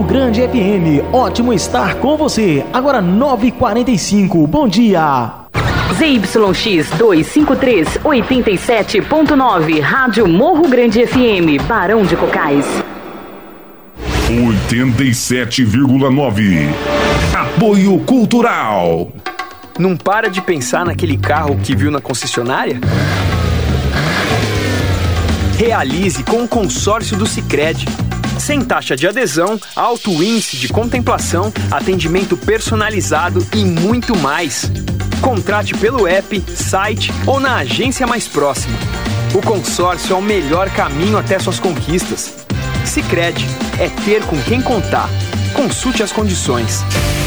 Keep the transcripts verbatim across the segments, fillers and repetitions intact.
Morro Grande F M, ótimo estar com você. Agora nove e quarenta e cinco, bom dia. Z Y X duzentos e cinquenta e três, oitenta e sete ponto nove, Rádio Morro Grande F M, Barão de Cocais. oitenta e sete vírgula nove. Apoio Cultural. Não para de pensar naquele carro que viu na concessionária? Realize com o consórcio do Sicredi. Sem taxa de adesão, alto índice de contemplação, atendimento personalizado e muito mais. Contrate pelo app, site ou na agência mais próxima. O consórcio é o melhor caminho até suas conquistas. Sicredi é ter com quem contar. Consulte as condições.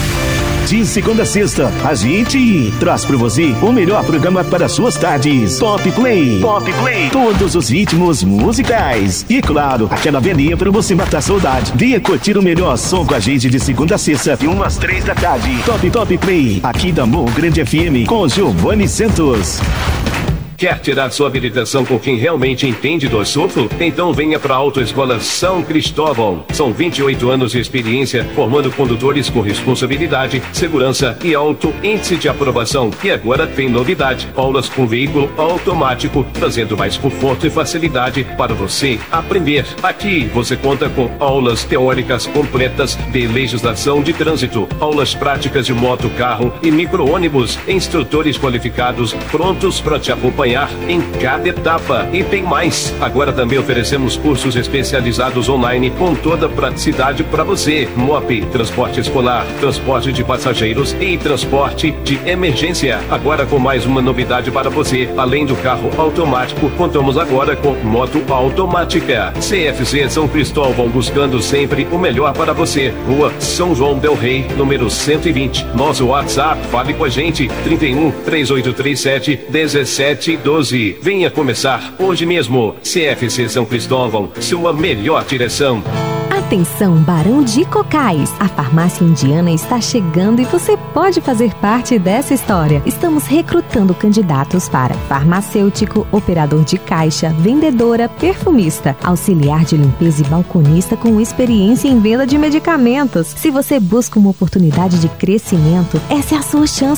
De segunda a sexta, a gente traz para você o melhor programa para suas tardes. Pop Play. Pop Play. Todos os ritmos musicais. E claro, aquela velhinha para você matar a saudade. Venha curtir o melhor som com a gente de segunda a sexta, de umas três da tarde. Top Top Play, aqui da Morro Grande F M, com Giovanni Santos. Quer tirar sua habilitação com quem realmente entende do assunto? Então venha para a Autoescola São Cristóvão. São vinte e oito anos de experiência formando condutores com responsabilidade, segurança e alto índice de aprovação. E agora tem novidade: aulas com veículo automático, trazendo mais conforto e facilidade para você aprender. Aqui você conta com aulas teóricas completas de legislação de trânsito, aulas práticas de moto, carro e micro-ônibus, instrutores qualificados prontos para te acompanhar em cada etapa. E tem mais, agora também oferecemos cursos especializados online com toda a praticidade para você. M O P, transporte escolar, transporte de passageiros e transporte de emergência. Agora com mais uma novidade para você: além do carro automático, contamos agora com moto automática. C F C São Cristóvão, buscando sempre o melhor para você. Rua São João del Rei, número cento e vinte. Nosso WhatsApp, fale com a gente, trinta e um, três oito três sete, dezessete doze. Venha começar hoje mesmo. C F C São Cristóvão, sua melhor direção. Atenção, Barão de Cocais! A farmácia indiana está chegando e você pode fazer parte dessa história. Estamos recrutando candidatos para farmacêutico, operador de caixa, vendedora, perfumista, auxiliar de limpeza e balconista com experiência em venda de medicamentos. Se você busca uma oportunidade de crescimento, essa é a sua chance.